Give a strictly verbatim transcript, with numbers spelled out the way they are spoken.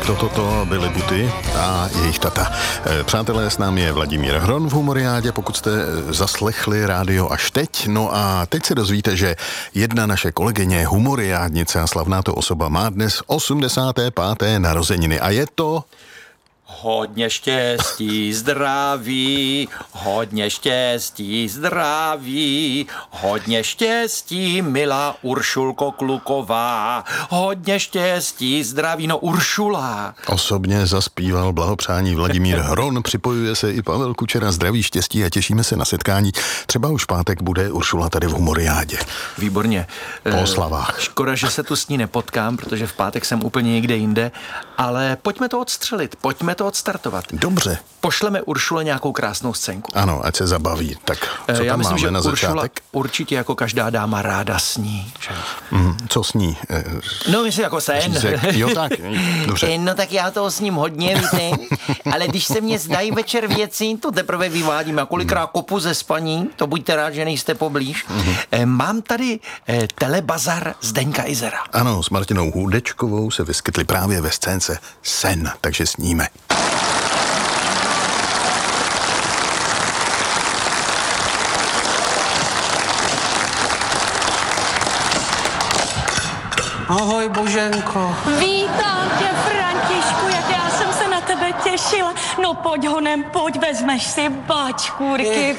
Toto to byly Buty a jejich tata. Přátelé, s námi je Vladimír Hron v Humoriádě, pokud jste zaslechli rádio až teď. No a teď se dozvíte, že jedna naše kolegyně, humoriádnice a slavná to osoba, má dnes osmdesáté páté narozeniny a je to... Hodně štěstí, zdraví, hodně štěstí, zdraví, hodně štěstí, milá Uršulko Kluková, hodně štěstí, zdraví, no Uršula. Osobně zaspíval blahopřání Vladimír Hron, připojuje se i Pavel Kučera, zdraví, štěstí a těšíme se na setkání. Třeba už pátek bude Uršula tady v Humoriádě. Výborně. Po oslavách. Škoda, že se tu s ní nepotkám, protože v pátek jsem úplně někde jinde, ale pojďme to odstřelit, pojďme to odstartovat. Dobře. Pošleme Uršule nějakou krásnou scénku. Ano, ať se zabaví. Tak co Já tam myslím, máme že na Uršula začátek? určitě jako každá dáma ráda sní. Že? Mm, co sní? No, myslím jako sen. Řízek. Jo, tak. Dobře. No tak já toho sním hodně, víte, ale když se mně zdají večer věci, to teprve vyvádím. A kolikrát kopu ze spaní, to buďte rád, že nejste poblíž. Mm-hmm. Mám tady eh, telebazar Zdeňka Izera. Ano, s Martinou Hudečkovou se vyskytli právě ve scénce Sen, takže sníme. Ahoj, Boženko. Vítám tě, Františku, jak já jsem se na tebe těšila. No pojď honem, pojď, vezmeš si bačkůrky,